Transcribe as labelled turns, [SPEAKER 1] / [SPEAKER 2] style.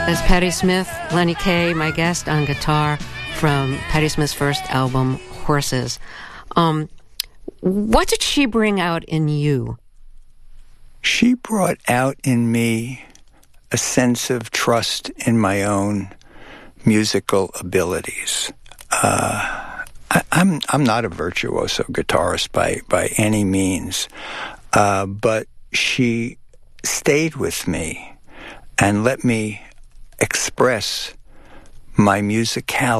[SPEAKER 1] That's Patti Smith, Lenny Kaye, my guest on guitar from Patti Smith's first album, Horses. What did she bring out in you?
[SPEAKER 2] She brought out in me a sense of trust in my own musical abilities. I'm not a virtuoso guitarist by any means, but she stayed with me and let me express my musicality